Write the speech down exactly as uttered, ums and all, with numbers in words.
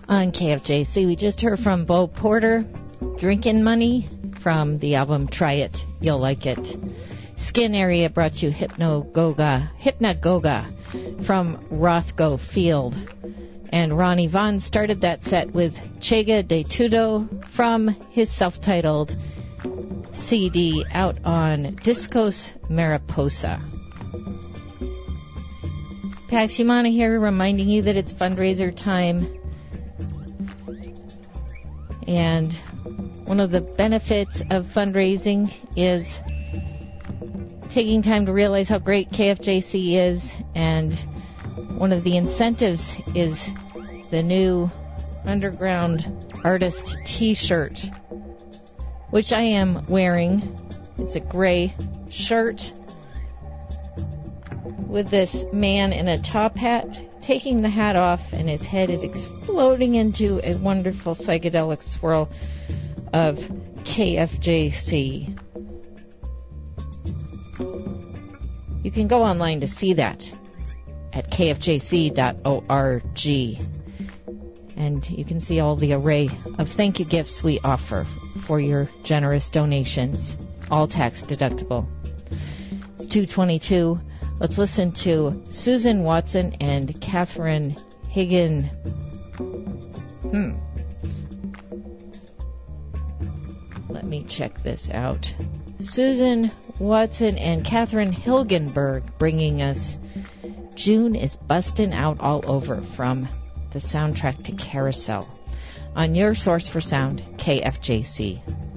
On K F J C, we just heard from Bo Porter, Drinkin' Money, from the album Try It, You'll Like It. Skin Area brought you Hypnagoga, Hypnagoga from Rothko Field. And Ronnie Vaughn started that set with Chega de Tudo from his self-titled C D out on Discos Mariposa. Pax Humana here, reminding you that it's fundraiser time. And one of the benefits of fundraising is taking time to realize how great K F J C is. And one of the incentives is the new Underground Artist T-shirt, which I am wearing. It's a gray shirt with this man in a top hat taking the hat off, and his head is exploding into a wonderful psychedelic swirl of K F J C. You can go online to see that at k f j c dot org. And you can see all the array of thank you gifts we offer for your generous donations, all tax deductible. It's two twenty-two. Let's listen to Susan Watson and Catherine Higgin. Hmm. Let me check this out. Susan Watson and Catherine Hilgenberg bringing us June is Bustin' Out All Over from the soundtrack to Carousel on your source for sound, K F J C.